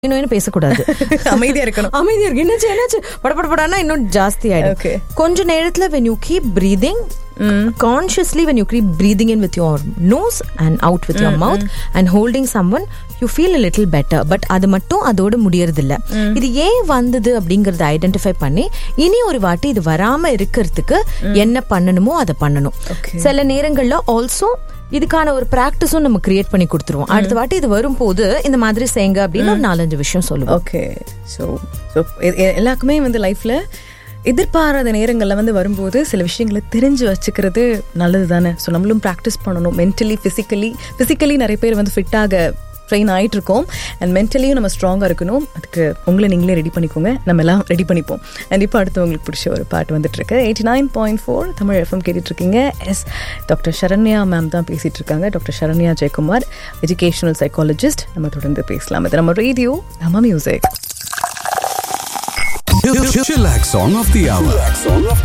இன்னும் பேசக்கூடாது, அமைதியா இருக்கணும். அமைதியா இருக்கு. என்னாச்சு படப்படப்படானா இன்னும் ஜாஸ்தி ஆயிடும். கொஞ்ச நேரத்துல when you keep breathing consciously, when you keep breathing in with your nose and out with your mouth and holding someone, you feel a little better. But அது மட்டும் அதோட முடியறது இல்ல. இது ஏன் வந்தது அப்படிங்கறத ஐடென்டிஃபை பண்ணி இனி ஒரு வாட்டி இது வராம இருக்கிறதுக்கு என்ன பண்ணணுமோ அதை பண்ணணும். சில நேரங்கள்ல ஆல்சோ இதுக்கான ஒரு பிராக்டிஸும் நம்ம கிரியேட் பண்ணி கொடுத்துருவோம். அடுத்த வாட்டி இது வரும்போது இந்த மாதிரி செய்யுங்க அப்படின்னு ஒரு 4-5 விஷயம் சொல்லுவோம். ஓகே, ஸோ எல்லாருக்குமே வந்து லைஃப்ல எதிர்பாராத நேரங்கள்ல வந்து வரும்போது சில விஷயங்களை தெரிஞ்சு வச்சுக்கிறது நல்லது தானே. ஸோ நம்மளும் ப்ராக்டிஸ் பண்ணணும். மென்டலி ஃபிசிக்கலி நிறைய பேர் வந்து ஃபிட்டாக ட்ரெயின் ஆகிட்டு இருக்கோம். அண்ட் மென்டலியும் நம்ம ஸ்ட்ராங்காக இருக்கணும். அதுக்கு உங்களை நீங்களே ரெடி பண்ணிக்கோங்க, நம்ம எல்லாம் ரெடி பண்ணிப்போம். கண்டிப்பாக அடுத்து உங்களுக்கு பிடிச்ச ஒரு பாட்டு வந்துட்டுருக்கு. 89.4 தமிழ் எஃப்எம் கேட்டுட்ருக்கீங்க. டாக்டர் சரண்யா மேம் தான் பேசிகிட்டு இருக்காங்க. Doctor Saranya Jayakumar, educational psychologist. நம்ம தொடர்ந்து பேசலாம். இது நம்ம ரேடியோ, நம்ம music. Chillax Song of the Hour.